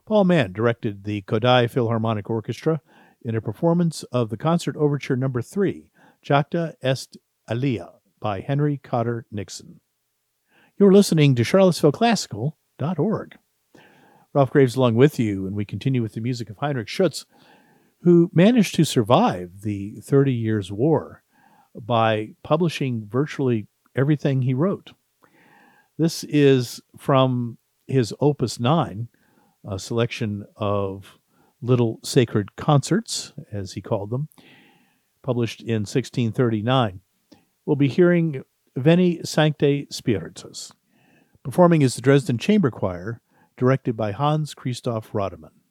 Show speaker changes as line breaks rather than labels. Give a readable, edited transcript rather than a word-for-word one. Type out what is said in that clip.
Paul Mann directed the Kodai Philharmonic Orchestra in a performance of the Concert Overture No. 3, Jacta Est Alia, by Henry Cotter Nixon. You're listening to CharlottesvilleClassical.org. Ralph Graves along with you, and we continue with the music of Heinrich Schütz, who managed to survive the 30 Years' War by publishing virtually everything he wrote. This is from his Opus 9, a selection of little sacred concerts, as he called them, published in 1639. We'll be hearing Veni Sancte Spiritus. Performing is the Dresden Chamber Choir, directed by Hans Christoph Rademann.